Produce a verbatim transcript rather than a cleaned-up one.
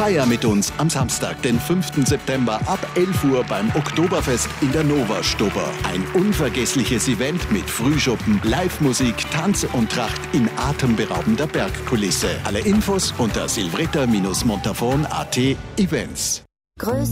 Feier mit uns am Samstag, den fünften September ab elf Uhr beim Oktoberfest in der Nova Stubber. Ein unvergessliches Event mit Frühschuppen, Live-Musik, Tanz und Tracht in atemberaubender Bergkulisse. Alle Infos unter silvretta Bindestrich montafon punkt at Events. Größ